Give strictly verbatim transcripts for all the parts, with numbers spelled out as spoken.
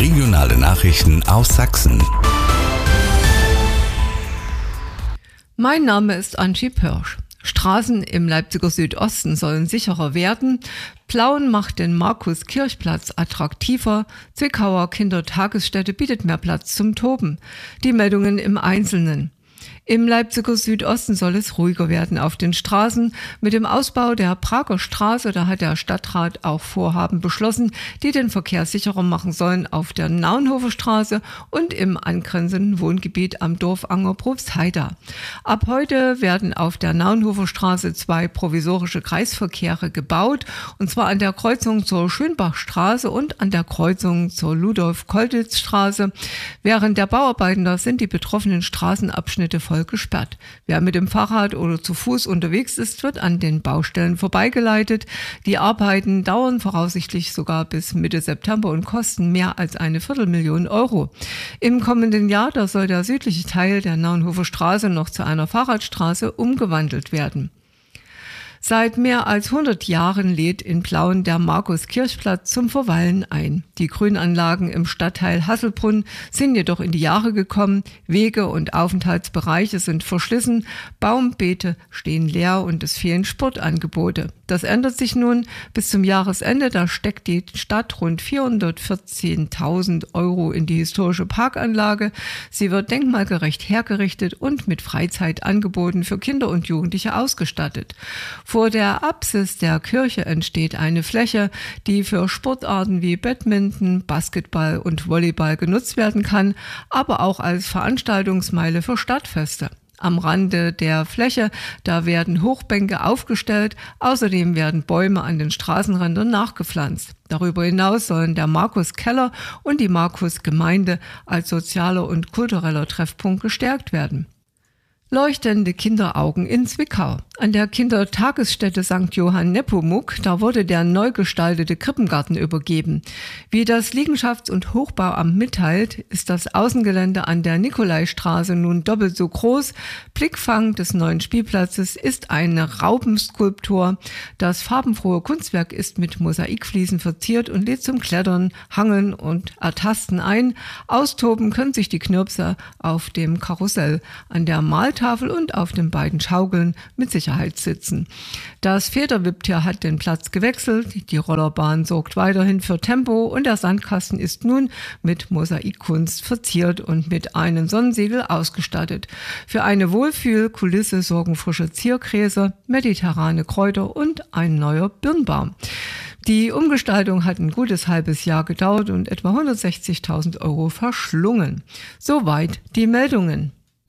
Regionale Nachrichten aus Sachsen. Mein Name ist Angie Pörsch. Straßen im Leipziger Südosten sollen sicherer werden. Plauen macht den Markus-Kirch-Platz attraktiver. Zwickauer Kindertagesstätte bietet mehr Platz zum Toben. Die Meldungen im Einzelnen. Im Leipziger Südosten soll es ruhiger werden auf den Straßen. Mit dem Ausbau der Prager Straße, da hat der Stadtrat auch Vorhaben beschlossen, die den Verkehr sicherer machen sollen auf der Naunhofer Straße und im angrenzenden Wohngebiet am Dorfanger Probstheida. Ab heute werden auf der Naunhofer Straße zwei provisorische Kreisverkehre gebaut, und zwar an der Kreuzung zur Schönbachstraße und an der Kreuzung zur Ludolf-Kolditz-Straße. Während der Bauarbeiten da sind die betroffenen Straßenabschnitte voll gesperrt. Wer mit dem Fahrrad oder zu Fuß unterwegs ist, wird an den Baustellen vorbeigeleitet. Die Arbeiten dauern voraussichtlich sogar bis Mitte September und kosten mehr als eine Viertelmillion Euro. Im kommenden Jahr, da soll der südliche Teil der Naunhofer Straße noch zu einer Fahrradstraße umgewandelt werden. Seit mehr als hundert Jahren lädt in Plauen der Markus-Kirch-Platz zum Verweilen ein. Die Grünanlagen im Stadtteil Hasselbrunn sind jedoch in die Jahre gekommen. Wege und Aufenthaltsbereiche sind verschlissen, Baumbeete stehen leer und es fehlen Sportangebote. Das ändert sich nun. Bis zum Jahresende, da steckt die Stadt rund vierhundertvierzehntausend Euro in die historische Parkanlage. Sie wird denkmalgerecht hergerichtet und mit Freizeitangeboten für Kinder und Jugendliche ausgestattet. Vor der Apsis der Kirche entsteht eine Fläche, die für Sportarten wie Badminton, Basketball und Volleyball genutzt werden kann, aber auch als Veranstaltungsmeile für Stadtfeste. Am Rande der Fläche, da werden Hochbänke aufgestellt, außerdem werden Bäume an den Straßenrändern nachgepflanzt. Darüber hinaus sollen der Markus-Keller und die Markus-Gemeinde als sozialer und kultureller Treffpunkt gestärkt werden. Leuchtende Kinderaugen in Zwickau. An der Kindertagesstätte Sankt Johann Nepomuk, da wurde der neu gestaltete Krippengarten übergeben. Wie das Liegenschafts- und Hochbauamt mitteilt, ist das Außengelände an der Nikolaistraße nun doppelt so groß. Blickfang des neuen Spielplatzes ist eine Raubenskulptur. Das farbenfrohe Kunstwerk ist mit Mosaikfliesen verziert und lädt zum Klettern, Hangeln und Ertasten ein. Austoben können sich die Knirpser auf dem Karussell, an der Maltafel und auf den beiden Schaukeln mit Sicherheit sitzen. Das Federwipptier hat den Platz gewechselt, die Rollerbahn sorgt weiterhin für Tempo und der Sandkasten ist nun mit Mosaikkunst verziert und mit einem Sonnensegel ausgestattet. Für eine Wohlfühlkulisse sorgen frische Ziergräser, mediterrane Kräuter und ein neuer Birnbaum. Die Umgestaltung hat ein gutes halbes Jahr gedauert und etwa hundertsechzigtausend Euro verschlungen. Soweit die Meldungen.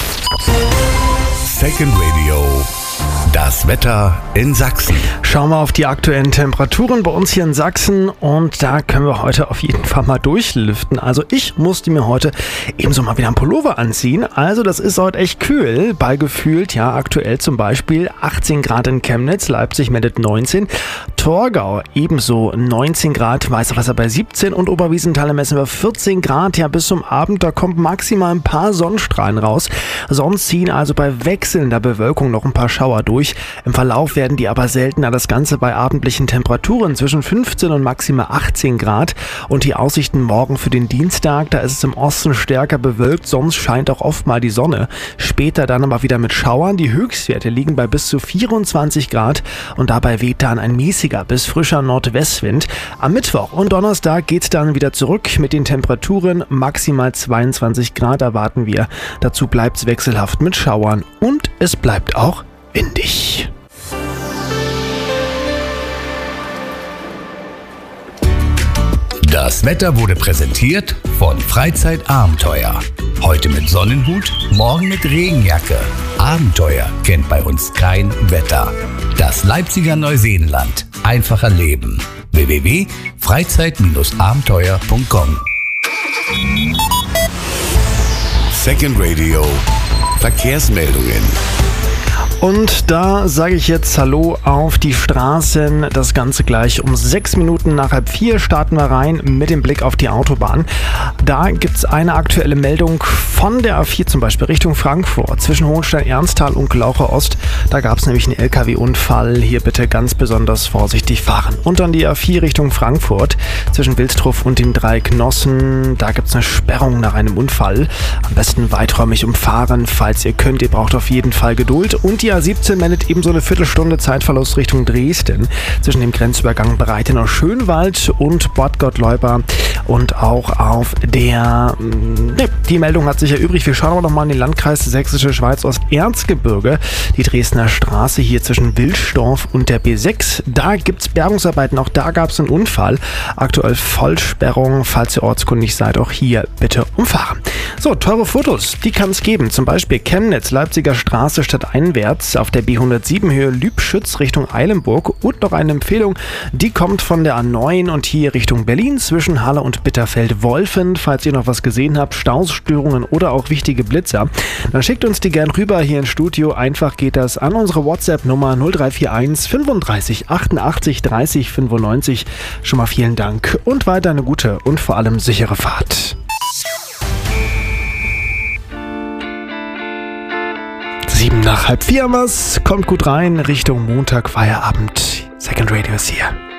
Second Radio. Das Wetter in Sachsen. Schauen wir auf die aktuellen Temperaturen bei uns hier in Sachsen und da können wir heute auf jeden Fall mal durchlüften. Also ich musste mir heute ebenso mal wieder einen Pullover anziehen. Also das ist heute echt kühl. Bei gefühlt, ja aktuell zum Beispiel achtzehn Grad in Chemnitz, Leipzig meldet neunzehn, Torgau ebenso neunzehn Grad, Weißwasser bei siebzehn und Oberwiesenthal messen wir vierzehn Grad. Ja, bis zum Abend, da kommt maximal ein paar Sonnenstrahlen raus. Sonst ziehen also bei wechselnder Bewölkung noch ein paar Schauer durch. Im Verlauf werden die aber seltener, das Ganze bei abendlichen Temperaturen zwischen fünfzehn und maximal achtzehn Grad. Und die Aussichten morgen für den Dienstag, da ist es im Osten stärker bewölkt, sonst scheint auch oft mal die Sonne. Später dann aber wieder mit Schauern. Die Höchstwerte liegen bei bis zu vierundzwanzig Grad und dabei weht dann ein mäßiger bis frischer Nordwestwind. Am Mittwoch und Donnerstag geht es dann wieder zurück mit den Temperaturen. Maximal zweiundzwanzig Grad erwarten wir. Dazu bleibt es wechselhaft mit Schauern und es bleibt auch windig. Das Wetter wurde präsentiert von Freizeitabenteuer. Heute mit Sonnenhut, morgen mit Regenjacke. Abenteuer kennt bei uns kein Wetter. Das Leipziger Neuseenland. Einfacher Leben. w w w punkt freizeit abenteuer punkt com. Second Radio. Verkehrsmeldungen. Und da sage ich jetzt Hallo auf die Straßen. Das Ganze gleich um sechs Minuten nach halb vier starten wir rein mit dem Blick auf die Autobahn. Da gibt es eine aktuelle Meldung von der A vier zum Beispiel Richtung Frankfurt zwischen Hohenstein-Ernsthal und Glauche Ost. Da gab es nämlich einen L K W-Unfall. Hier bitte ganz besonders vorsichtig fahren. Und dann die A vier Richtung Frankfurt zwischen Wilsdruff und den drei Knossen. Da gibt es eine Sperrung nach einem Unfall. Am besten weiträumig umfahren, falls ihr könnt. Ihr braucht auf jeden Fall Geduld. Und die A siebzehn meldet ebenso eine Viertelstunde Zeitverlust Richtung Dresden zwischen dem Grenzübergang Breitenau-Schönwald und Bad Gottleuba. Und auch auf der, ne, die Meldung hat sich erübrigt. Wir schauen aber nochmal in den Landkreis Sächsische Schweiz Osterzgebirge. Die Dresdner Straße hier zwischen Wilsdorf und der B sechs. Da gibt es Bergungsarbeiten. Auch da gab es einen Unfall. Aktuell Vollsperrung. Falls ihr ortskundig seid, auch hier bitte umfahren. So, teure Fotos, die kann es geben. Zum Beispiel Chemnitz, Leipziger Straße stadteinwärts auf der B hundertsieben Höhe Lübschütz Richtung Eilenburg. Und noch eine Empfehlung, die kommt von der A neun und hier Richtung Berlin zwischen Halle und Bitterfeld-Wolfen. Falls ihr noch was gesehen habt, Stausstörungen oder auch wichtige Blitzer, dann schickt uns die gern rüber hier ins Studio. Einfach geht das an unsere WhatsApp-Nummer null drei vier eins fünfunddreißig achtundachtzig dreißig fünfundneunzig. Schon mal vielen Dank und weiter eine gute und vor allem sichere Fahrt. Sieben nach halb vier haben wir's. Kommt gut rein Richtung Montag, Feierabend. Second Radio ist hier.